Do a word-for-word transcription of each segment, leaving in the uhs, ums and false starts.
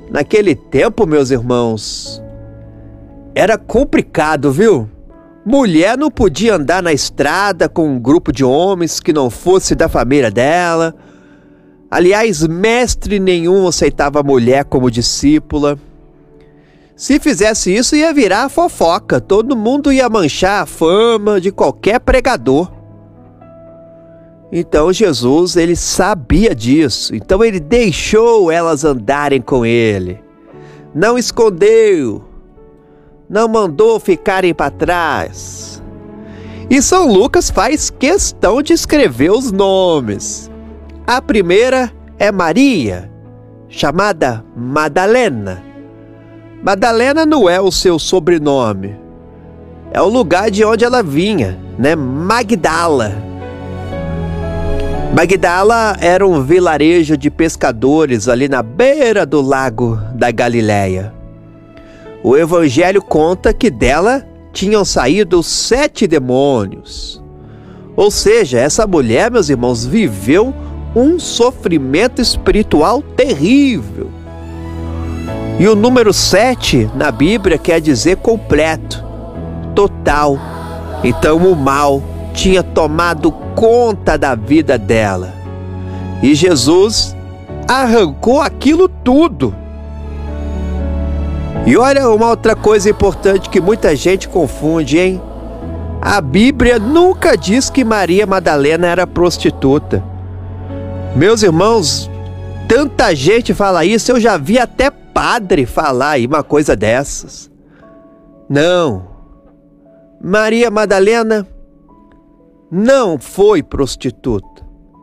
Naquele tempo, meus irmãos, era complicado, viu? Mulher não podia andar na estrada com um grupo de homens que não fosse da família dela. Aliás, mestre nenhum aceitava a mulher como discípula. Se fizesse isso, ia virar fofoca. Todo mundo ia manchar a fama de qualquer pregador. Então Jesus, ele sabia disso. Então ele deixou elas andarem com ele. Não escondeu. Não mandou ficarem para trás. E São Lucas faz questão de escrever os nomes. A primeira é Maria, chamada Madalena. Madalena não é o seu sobrenome. É o lugar de onde ela vinha, né? Magdala. Magdala era um vilarejo de pescadores ali na beira do lago da Galileia. O Evangelho conta que dela tinham saído sete demônios. Ou seja, essa mulher, meus irmãos, viveu um sofrimento espiritual terrível. E o número sete na Bíblia quer dizer completo, total. Então o mal tinha tomado conta da vida dela. E Jesus arrancou aquilo tudo. E olha uma outra coisa importante que muita gente confunde, hein? A Bíblia nunca diz que Maria Madalena era prostituta. Meus irmãos, tanta gente fala isso, eu já vi até padre falar aí uma coisa dessas. Não. Maria Madalena não foi prostituta.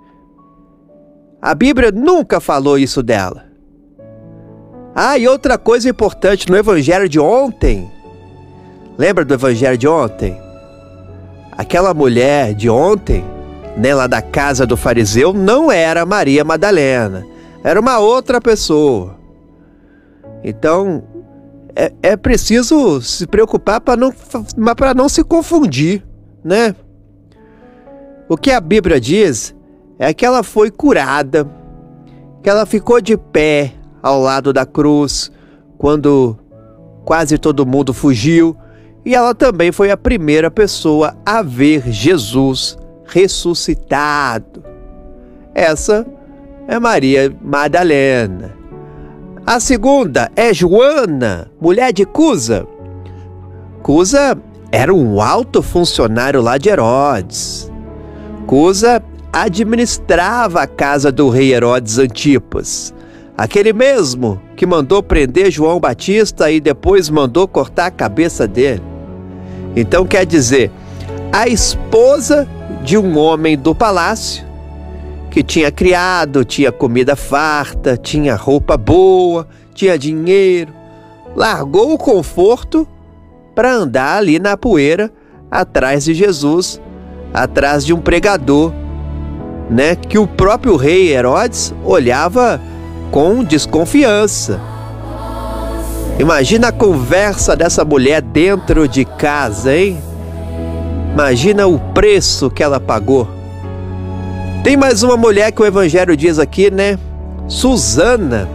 A Bíblia nunca falou isso dela. Ah, e outra coisa importante, no Evangelho de ontem, lembra do Evangelho de ontem? Aquela mulher de ontem, né, lá da casa do fariseu, não era Maria Madalena, era uma outra pessoa. Então, é, é preciso se preocupar para não, para não se confundir, né? O que a Bíblia diz é que ela foi curada, que ela ficou de pé ao lado da cruz, quando quase todo mundo fugiu, e ela também foi a primeira pessoa a ver Jesus ressuscitado. Essa é Maria Madalena. A segunda é Joana, mulher de Cusa. Cusa era um alto funcionário lá de Herodes. Cusa administrava a casa do rei Herodes Antipas, aquele mesmo que mandou prender João Batista e depois mandou cortar a cabeça dele. Então quer dizer, a esposa de um homem do palácio, que tinha criado, tinha comida farta, tinha roupa boa, tinha dinheiro, largou o conforto para andar ali na poeira atrás de Jesus, atrás de um pregador, né, que o próprio rei Herodes olhava com desconfiança. Imagina a conversa dessa mulher dentro de casa, hein? Imagina o preço que ela pagou. Tem mais uma mulher que o Evangelho diz aqui, né? Susana.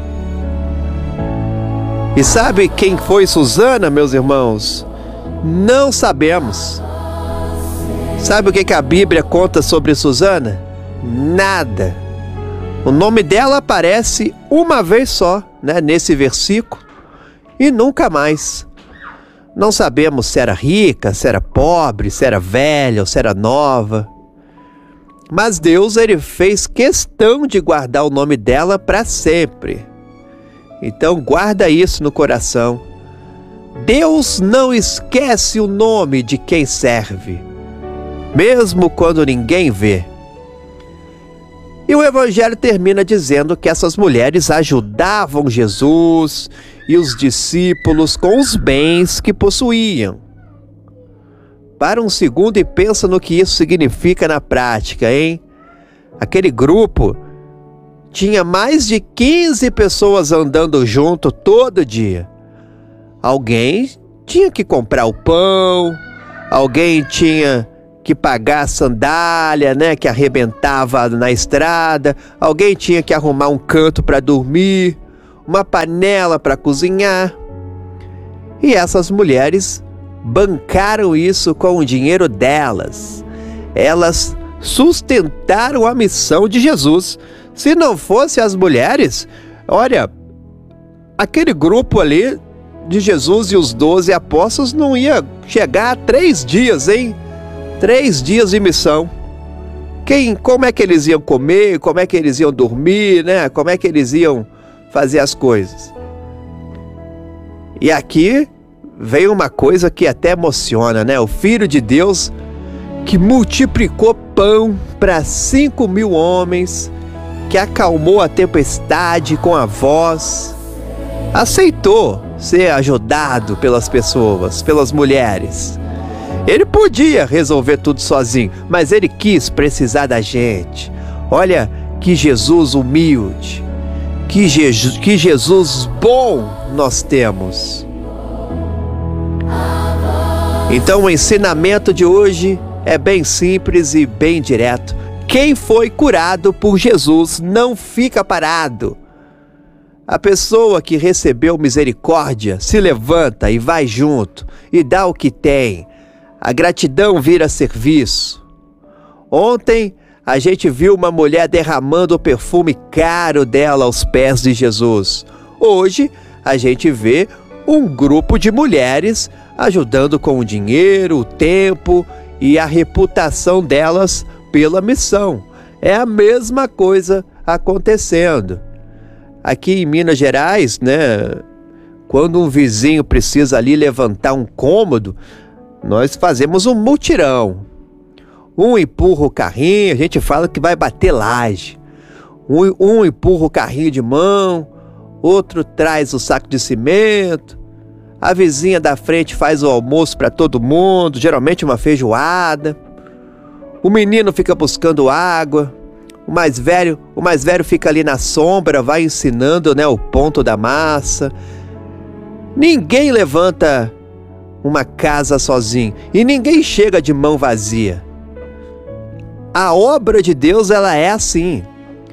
E sabe quem foi Susana, meus irmãos? Não sabemos. Sabe o que que a Bíblia conta sobre Susana? Nada. O nome dela aparece uma vez só, né, nesse versículo, e nunca mais. Não sabemos se era rica, se era pobre, se era velha ou se era nova. Mas Deus, ele fez questão de guardar o nome dela para sempre. Então guarda isso no coração. Deus não esquece o nome de quem serve, mesmo quando ninguém vê. E o Evangelho termina dizendo que essas mulheres ajudavam Jesus e os discípulos com os bens que possuíam. Para um segundo e pensa no que isso significa na prática, hein? Aquele grupo tinha mais de quinze pessoas andando junto todo dia. Alguém tinha que comprar o pão, alguém tinha que pagar a sandália, né, que arrebentava na estrada, alguém tinha que arrumar um canto para dormir, uma panela para cozinhar. E essas mulheres bancaram isso com o dinheiro delas. Elas sustentaram a missão de Jesus. Se não fosse as mulheres, olha, aquele grupo ali de Jesus e os doze apóstolos não ia chegar a três dias, hein? Três dias de missão. Quem, como é que eles iam comer? Como é que eles iam dormir, né? Como é que eles iam fazer as coisas? E aqui vem uma coisa que até emociona, né? O Filho de Deus que multiplicou pão para cinco mil homens, que acalmou a tempestade com a voz, aceitou ser ajudado pelas pessoas, pelas mulheres. Ele podia resolver tudo sozinho, mas ele quis precisar da gente. Olha que Jesus humilde, que, Je- que Jesus bom nós temos. Então o ensinamento de hoje é bem simples e bem direto. Quem foi curado por Jesus não fica parado. A pessoa que recebeu misericórdia se levanta e vai junto e dá o que tem. A gratidão vira serviço. Ontem a gente viu uma mulher derramando o perfume caro dela aos pés de Jesus. Hoje a gente vê um grupo de mulheres ajudando com o dinheiro, o tempo e a reputação delas pela missão. É a mesma coisa acontecendo. Aqui em Minas Gerais, né, quando um vizinho precisa ali levantar um cômodo, nós fazemos um mutirão. Um empurra o carrinho, a gente fala que vai bater laje. Um, um empurra o carrinho de mão, outro traz o saco de cimento. A vizinha da frente faz o almoço para todo mundo, geralmente uma feijoada. O menino fica buscando água. O mais velho, o mais velho fica ali na sombra, vai ensinando, né, o ponto da massa. Ninguém levanta uma casa sozinho e ninguém chega de mão vazia. A obra de Deus, ela é assim.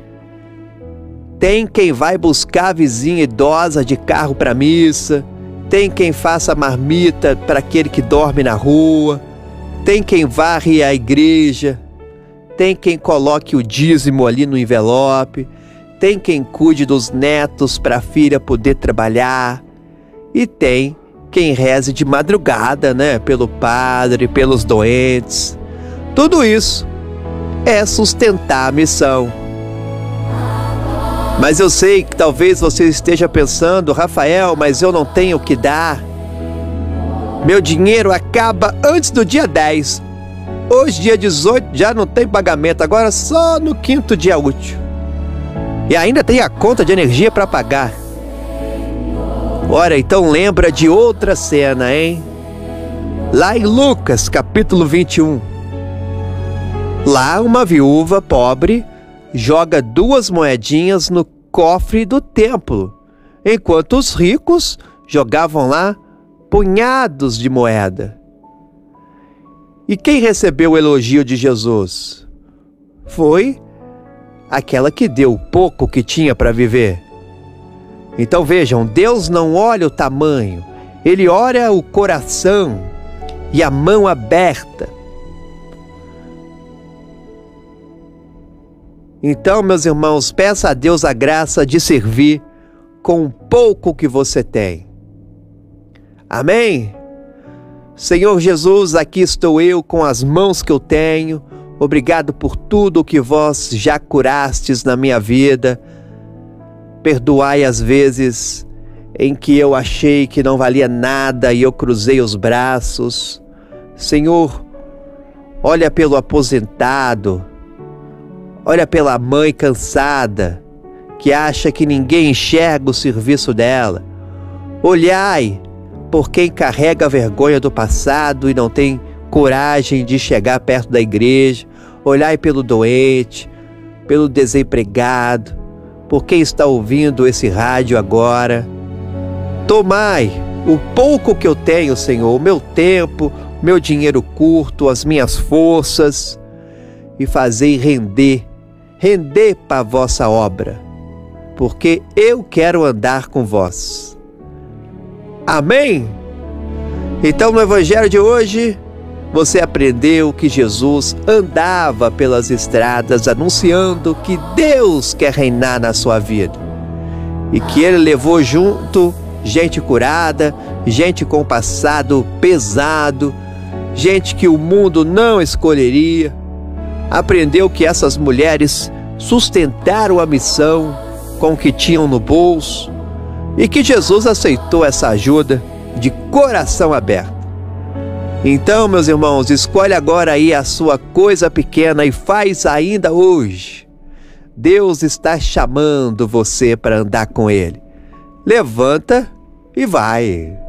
Tem quem vai buscar a vizinha idosa de carro para missa, tem quem faça marmita para aquele que dorme na rua, tem quem varre a igreja, tem quem coloque o dízimo ali no envelope, tem quem cuide dos netos para a filha poder trabalhar, e tem quem reze de madrugada, né, pelo padre, pelos doentes. Tudo isso é sustentar a missão. Mas eu sei que talvez você esteja pensando: Rafael, mas eu não tenho o que dar. Meu dinheiro acaba antes do dia dez. Hoje, dia dezoito, já não tem pagamento, agora só no quinto dia útil. E ainda tem a conta de energia para pagar. Ora, então lembra de outra cena, hein? Lá em Lucas, capítulo vinte e um. Lá uma viúva pobre joga duas moedinhas no cofre do templo, enquanto os ricos jogavam lá punhados de moeda. E quem recebeu o elogio de Jesus? Foi aquela que deu o pouco que tinha para viver. Então vejam, Deus não olha o tamanho, Ele olha o coração e a mão aberta. Então, meus irmãos, peça a Deus a graça de servir com o pouco que você tem. Amém? Senhor Jesus, aqui estou eu com as mãos que eu tenho. Obrigado por tudo que vós já curastes na minha vida. Perdoai as vezes em que eu achei que não valia nada e eu cruzei os braços. Senhor, olha pelo aposentado. Olha pela mãe cansada, que acha que ninguém enxerga o serviço dela. Olhai por quem carrega a vergonha do passado e não tem coragem de chegar perto da igreja. Olhai pelo doente, pelo desempregado, por quem está ouvindo esse rádio agora. Tomai o pouco que eu tenho, Senhor, o meu tempo, meu dinheiro curto, as minhas forças, e fazei render, render para a vossa obra. porque eu quero andar com vós. Amém? Então, no Evangelho de hoje, você aprendeu que Jesus andava pelas estradas anunciando que Deus quer reinar na sua vida e que Ele levou junto gente curada, gente com passado pesado, gente que o mundo não escolheria. Aprendeu que essas mulheres sustentaram a missão com o que tinham no bolso e que Jesus aceitou essa ajuda de coração aberto. Então, meus irmãos, escolhe agora aí a sua coisa pequena e faz ainda hoje. Deus está chamando você para andar com Ele. Levanta e vai.